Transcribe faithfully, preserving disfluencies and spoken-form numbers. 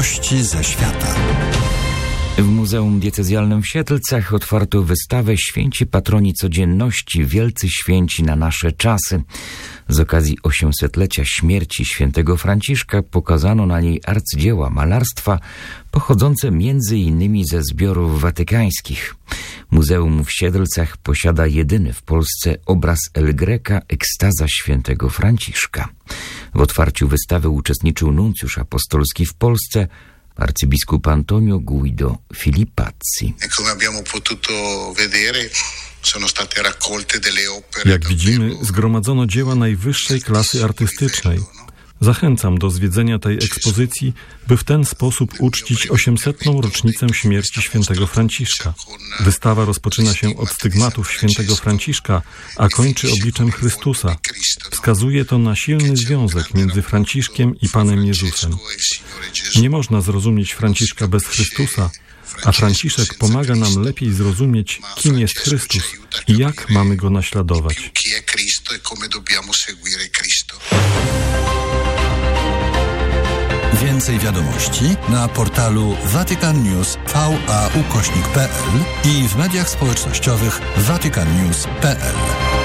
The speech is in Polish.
Wiadomości ze świata. W Muzeum Diecezjalnym w Siedlcach otwarto wystawę Święci Patroni Codzienności, wielcy święci na nasze czasy. Z okazji osiemsetlecia śmierci świętego Franciszka pokazano na niej arcydzieła malarstwa pochodzące między innymi ze zbiorów watykańskich. Muzeum w Siedlcach posiada jedyny w Polsce obraz El Greca Ekstaza świętego Franciszka. W otwarciu wystawy uczestniczył nuncjusz apostolski w Polsce, arcybiskup Antonio Guido Filippazzi. Jak widzimy, zgromadzono dzieła najwyższej klasy artystycznej. Zachęcam do zwiedzenia tej ekspozycji, by w ten sposób uczcić osiemsetną rocznicę śmierci świętego Franciszka. Wystawa rozpoczyna się od stygmatów świętego Franciszka, a kończy obliczem Chrystusa. Wskazuje to na silny związek między Franciszkiem i Panem Jezusem. Nie można zrozumieć Franciszka bez Chrystusa, a Franciszek pomaga nam lepiej zrozumieć, kim jest Chrystus i jak mamy Go naśladować. Więcej wiadomości na portalu Vatican News V A ukośnik P L i w mediach społecznościowych vatican news kropka p l.